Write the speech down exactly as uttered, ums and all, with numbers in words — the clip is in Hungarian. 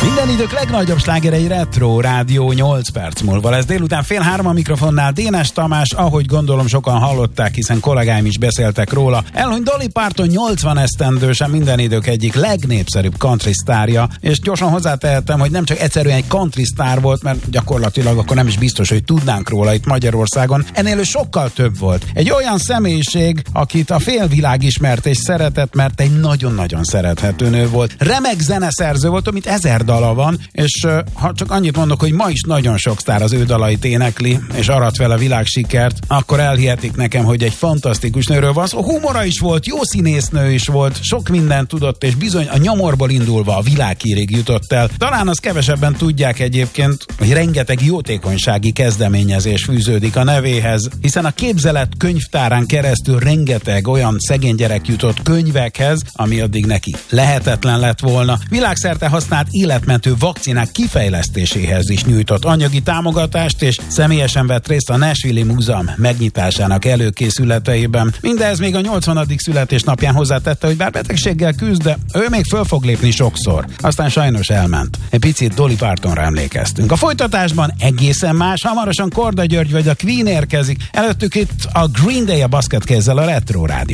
Minden idők legnagyobb slágerei Retro Rádió nyolc perc múlva lesz. Délután fél három a mikrofonnál Dénes Tamás, ahogy gondolom sokan hallották, hiszen kollégáim is beszéltek róla. Elhunyt Dolly Parton nyolcvan esztendősen minden idők egyik legnépszerűbb country sztárja, és gyorsan hozzátehettem, hogy nem csak egyszerűen egy country sztár volt, mert gyakorlatilag akkor nem is biztos, hogy tudnánk róla itt Magyarországon. Ennél ő sokkal több volt. Egy olyan személyiség, akit a félvilág ismert és szeretett, mert egy nagyon-nagyon szerethető nő volt. Remek zeneszerző volt, mint ezer dala van, és uh, ha csak annyit mondok, hogy ma is nagyon sok sztár az ő dalait énekli, és arat vele világsikert, akkor elhihetik nekem, hogy egy fantasztikus nőről van szó. Humora is volt, jó színésznő is volt, sok mindent tudott, és bizony a nyomorból indulva a világhírig jutott el. Talán azt kevesebben tudják egyébként, hogy rengeteg jótékonysági kezdeményezés fűződik a nevéhez, hiszen a Képzelet könyvtárán keresztül rengeteg olyan szegény gyerek jutott könyvekhez, ami addig neki lehetetlen lett volna. Világszerte használt életmentő vakcinák kifejlesztéséhez is nyújtott anyagi támogatást, és személyesen vett részt a Nashville-i Múzeum megnyitásának előkészületeiben. Mindez még a nyolcvanadik születésnapján hozzátette, hogy bár betegséggel küzd, de ő még föl fog lépni sokszor. Aztán sajnos elment. Egy picit Dolly Partonra emlékeztünk. A folytatásban egészen más, hamarosan Korda György vagy a Queen érkezik. Előttük itt a Green Day a Basket Case-zel a Retro Rádió.